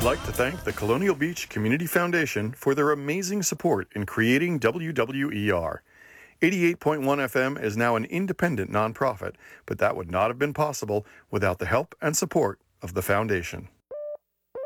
We'd like to thank the Colonial Beach Community Foundation for their amazing support in creating WWER. 88.1 FM is now an independent nonprofit, but that would not have been possible without the help and support of the foundation.